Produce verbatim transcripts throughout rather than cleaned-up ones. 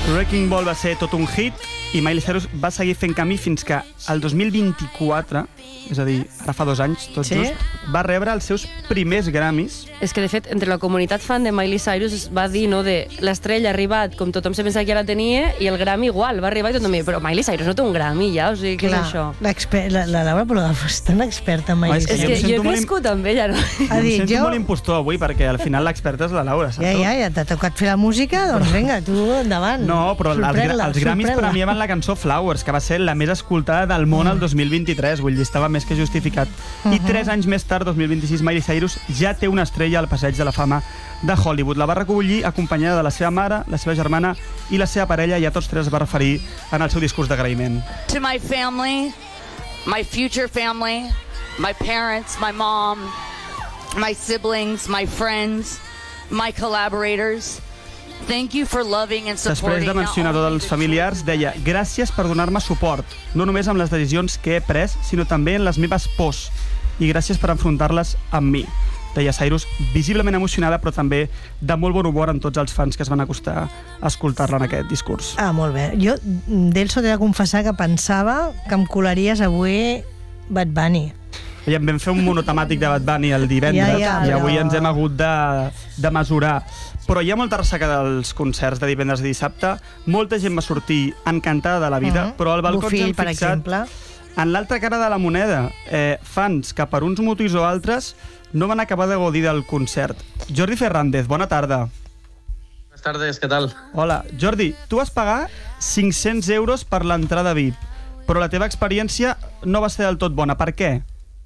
Wrecking Ball va ser tot un hit i Miley Cyrus va seguir fent camí fins que el dos mil vint-i-quatre, és a dir, ara fa dos anys, tot Sí? just, va rebre els seus primers Grammys. És que, de fet, entre la comunitat fan de Miley Cyrus es va dir, no, de l'estrella ha arribat, com tothom se pensava que ja la tenia, i el Grammy igual, va arribar i tothom deia, però Miley Cyrus no té un Grammy ja, o sigui, què Clar, és això? l'exper- La, la Laura Pològraf és tan experta en Miley Home, és És Jo que em jo he sento molt crescut amb ella, no? Ha Em dit, sento jo... molt impostor avui, perquè al final l'experta és la Laura, saps? Ja, ja, ja t'ha tocat fer la música, doncs vinga, tu endavant. No, però els, Sorprèn-la, els Grammys sorprèn-la. premiaven la cançó Flowers, que va ser la més escoltada del món el dos mil vint-i-tres, vull dir, estava més que justificat. I tres anys més tard, dos mil vint-i-sis, Miley Cyrus ja té una estrella al Passeig de la Fama de Hollywood. La va recollir acompanyada de la seva mare, la seva germana i la seva parella, i a tots tres es va referir en el seu discurs d'agraïment. To my family, my future family, my parents, my mom, my siblings, my friends, my collaborators, thank you for loving and Després supporting. de mencionar tots els familiars, deia gràcies per donar-me suport, no només amb les decisions que he pres, sinó també en les meves pors, i gràcies per enfrontar-les amb mi. Deia Cyrus, visiblement emocionada, però també de molt bon humor amb tots els fans que es van acostar a escoltar-la en aquest discurs. Ah, molt bé. Jo, Delso, t'he de confessar que pensava que em colaries avui Bad Bunny. I en vam fer un monotemàtic de Bad Bunny el divendres, Ja, ja, i avui però- ens hem hagut de, de mesurar. Però hi ha molta ressaca dels concerts de divendres i dissabte, molta gent va sortir encantada de la vida, Mhm. però al balcó ens Bofill, hem per fixat exemple. en l'altra cara de la moneda, eh, fans que per uns motius o altres no van acabar de gaudir del concert. Jordi Fernández, bona tarda. Buenas tardes, ¿qué tal? Hola, Jordi, tu vas pagar cinc-cents euros per l'entrada V I P, però la teva experiència no va ser del tot bona. Per què?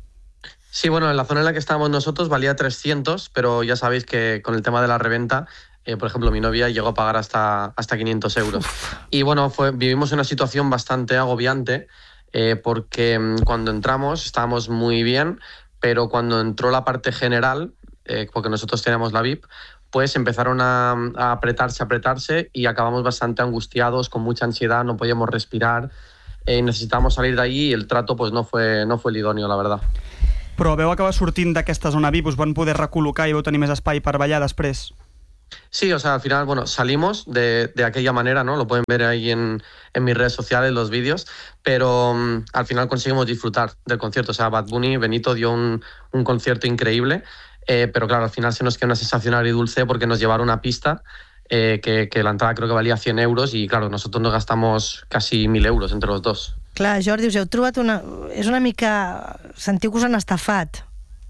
Sí, bueno, en la zona en la que estábamos nosotros valía trescientos, pero ya sabéis que con el tema de la reventa, eh, por ejemplo, mi novia llegó a pagar hasta, hasta quinientos euros. Y bueno, fue, vivimos una situación bastante agobiante, eh, porque mm, cuando entramos estábamos muy bien, pero cuando entró la parte general, eh, porque nosotros teníamos la V I P, pues empezaron a, a apretarse, apretarse y acabamos bastante angustiados, con mucha ansiedad, no podíamos respirar, eh, necesitábamos salir de allí y el trato pues no fue, no fue el idóneo, la verdad. Però veu acabar sortint d'aquesta zona V I P, us van poder recol·locar i vau tenir més espai per ballar després? Sí, o sea, al final, bueno, salimos de, de aquella manera, ¿no? Lo pueden ver ahí en, en mis redes sociales, los vídeos, pero um, al final conseguimos disfrutar del concierto. O sea, Bad Bunny, Benito dio un, un concierto increíble, eh, pero claro, al final se nos quedó una sensación agridulce porque nos llevaron a una pista eh, que, que la entrada creo que valía cien euros y claro, nosotros nos gastamos casi mil euros entre los dos. Clar, Jordi, us heu trobat una... És una mica... Sentiu que us han estafat.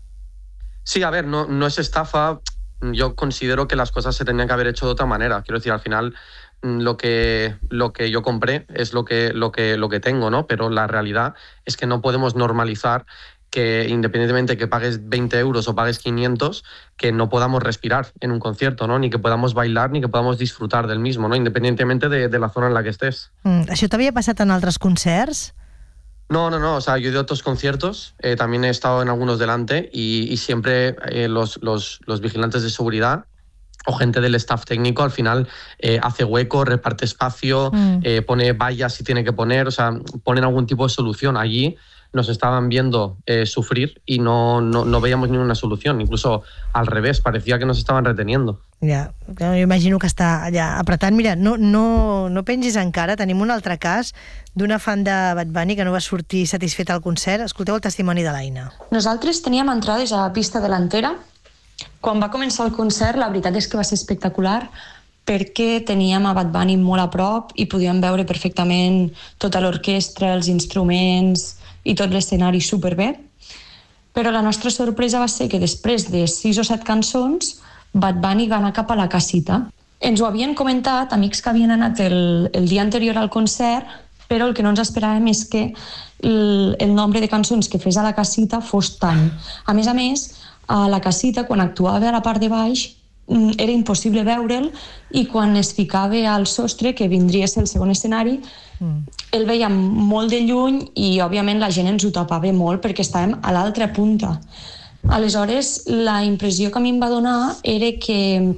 Sí, a ver, no, no es estafa. Yo considero que las cosas se tenían que haber hecho de otra manera. Quiero decir, al final mm, lo que, lo que yo compré es lo que, lo, que, lo que tengo, ¿no? Pero la realidad es que no podemos normalizar que independientemente que pagues veinte euros o pagues quinientos, que no podamos respirar en un concierto, ¿no? Ni que podamos bailar, ni que podamos disfrutar del mismo, ¿no? Independientemente de, de la zona en la que estés. Mm, això t'havia passat en altres concerts? No, no, no. O sea, yo he ido a otros conciertos, eh, también he estado en algunos delante y, y siempre eh, los, los, los vigilantes de seguridad o gente del staff técnico al final eh, hace hueco, reparte espacio, Mm. eh, pone vallas si tiene que poner, o sea, ponen algún tipo de solución. Allí nos estaban viendo eh, sufrir y no, no, no veíamos ninguna solución. Incluso al revés, parecía que nos estaban reteniendo. Ja, jo imagino que està allà apretant. Mira, no, no, no pengis encara, tenim un altre cas d'una fan de Bad Bunny que no va sortir satisfeta al concert. Escolteu el testimoni de l'Aina. Nosaltres teníem entrades a la pista delantera. Quan va començar el concert, la veritat és que va ser espectacular perquè teníem a Bad Bunny molt a prop i podíem veure perfectament tota l'orquestra, els instruments i tot l'escenari superbé. Però la nostra sorpresa va ser que després de sis o set cançons Bad Bunny va anar cap a la casita. Ens ho havien comentat amics que havien anat el, el dia anterior al concert, però el que no ens esperàvem és que el, el nombre de cançons que fes a la casita fos tant. A més a més, a la casita, quan actuava a la part de baix, era impossible veure'l i quan es ficava al sostre, que vindria a ser el segon escenari, mm. el veiem molt de lluny i, òbviament, la gent ens ho tapava molt perquè estàvem a l'altra punta. Aleshores, la impressió que a mi em va donar era que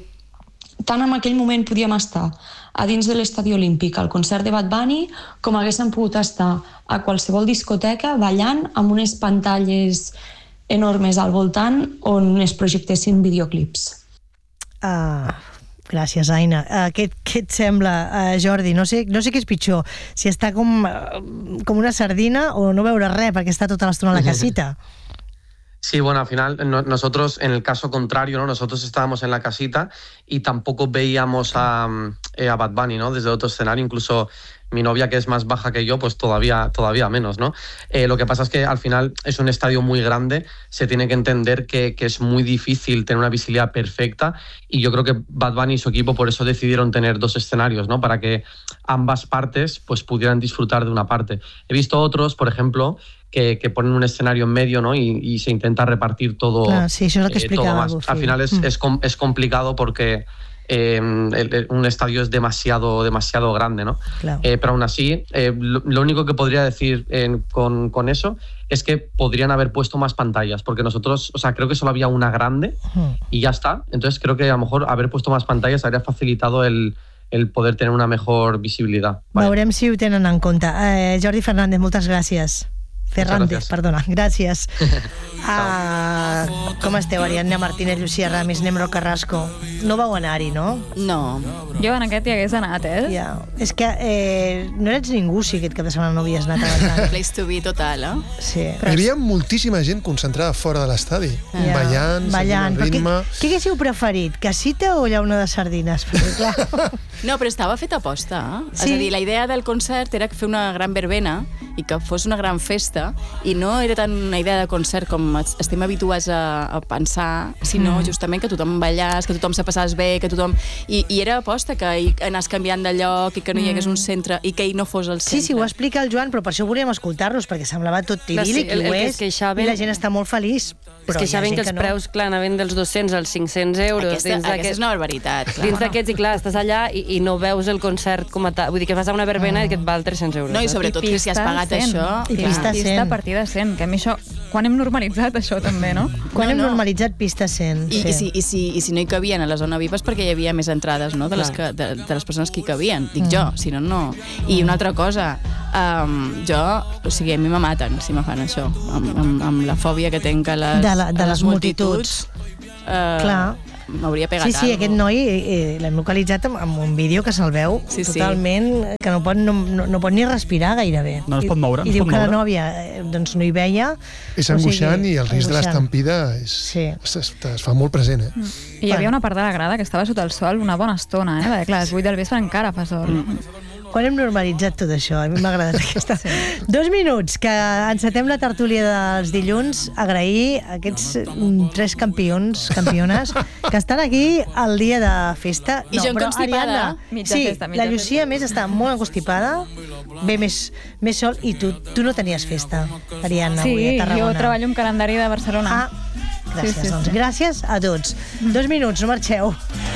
tant en aquell moment podíem estar a dins de l'Estadi Olímpic al concert de Bad Bunny com haguéssim pogut estar a qualsevol discoteca ballant amb unes pantalles enormes al voltant on es projectessin videoclips. Uh, Gràcies, Aina. Uh, què, què et sembla, uh, Jordi? No sé, no sé què és pitjor, si està com, uh, com una sardina o no veure res perquè està tota l'estona a la casita. Sí, bueno, al final no, nosotros, en el caso contrario, ¿no? Nosotros estábamos en la casita y tampoco veíamos a, eh, a Bad Bunny, ¿no? Desde otro escenario, incluso mi novia, que es más baja que yo, pues todavía, todavía menos, ¿no? Eh, lo que pasa es que al final es un estadio muy grande, se tiene que entender que, que es muy difícil tener una visibilidad perfecta y yo creo que Bad Bunny y su equipo por eso decidieron tener dos escenarios, ¿no? Para que ambas partes pues pudieran disfrutar de una parte. He visto otros, por ejemplo, que, que ponen un escenario en medio, ¿no? Y, y se intenta repartir todo, Clar, sí, això és el que eh, todo explicava más. Bufi. Al final es, Mm. es, com- es complicado porque eh, el- el- un estadio es demasiado, demasiado grande, ¿no? Claro. Eh, pero aún así, eh, lo, lo único que podría decir eh, con, con eso es que podrían haber puesto más pantallas, porque nosotros, o sea, creo que solo había una grande Mm. y ya está. Entonces creo que a lo mejor haber puesto más pantallas habría facilitado el, el poder tener una mejor visibilidad. Vaya. Veurem si ho tenen en compte. Eh, Jordi Fernández, moltes gràcies. Fernández, gràcies. perdona, gràcies. Ah, com esteu, Ariadna Martínez, Lucía Ramis, Nemro Carrasco? No vau anar-hi, no? No. Jo en aquest hi hagués anat, eh? Ja. És que eh, no eres ningú si aquest cap de setmana no havies anat a Bad Bunny. Place to be total, eh? Sí. Hi havia moltíssima gent concentrada fora de l'estadi, Ja. ballant, ballant. seguint Però el ritme... Què, què haguéssiu preferit? Casita o llauna de sardines? Perquè, clar, No, però estava fet a posta. Eh? Sí. És a dir, la idea del concert era fer una gran verbena i que fos una gran festa, i no era tant una idea de concert com es- estem habituats a, a pensar, sinó Mm. justament que tothom ballàs, que tothom se passàs bé, que tothom... I, i era aposta que hi anàs canviant de lloc i que no hi hagués un centre i que ell no fos el centre. sí, sí, ho explica el Joan, però per això volíem escoltar-los, perquè semblava tot Clar, sí, idíl·lic, el- i el ho que és, es queixaven- i la gent està molt feliç. Es Però hi ha queixaven gent que els no. preus, clar, anaven dels dos-cents als cinc-cents euros. Aquesta, dins aquesta d'aquest- és una barbaritat. Clar. Dins d'aquests, i clar, estàs allà i, i no veus el concert com a tal. Vull dir que vas a una verbena i que et val tres-cents euros. No, i saps? sobretot que si has pagat cent. això... I clar. pista Pista cent. a partir de cent, que a mi això... Quan hem normalitzat això també, no? Quan No, hem no. normalitzat pista cent. I, i, si, i, si, I si no hi cabien a la zona V I P és perquè hi havia més entrades, no?, de les, que, de, de les persones que hi cabien. Dic jo, si no, no. I una altra cosa, um, jo, o sigui, a mi me maten si me fan això, amb, amb, amb la fòbia que tenc a les, De la- de a les multituds. Eh, Clar. M'hauria pegat Sí, sí, algo. aquest noi eh, l'hem localitzat amb, amb un vídeo que se'l veu Sí, sí. totalment, que no pot, no, no, no pot ni respirar gairebé. No es pot moure, I, no i es diu pot que la moure. nòvia eh, doncs no hi veia. És O sigui, angoixant i el risc de angoixant. l'estampida és, Sí. es, es, es fa molt present, eh? I hi havia una part de la grada que estava sota el sol una bona estona, eh? Perquè, clar, a les vuit del vespre encara fa sol. Mm. Quan hem normalitzat tot això? A mi m'ha agradat aquesta... Sí. Dos minuts, que encetem la tertúlia dels dilluns. Agrair a aquests mm, tres campions, campiones, que estan aquí el dia de festa. I jo però, enconstipada. Ariadna, Mitja sí, festa, mitja la Llucia, a més, està molt encostipada, ve més, més sol, i tu, tu no tenies festa, Ariadna, avui Sí, a Tarragona. jo treballo amb calendari de Barcelona. Ah, gràcies, Sí, sí, doncs. sí. Gràcies a tots. Dos minuts, no marxeu.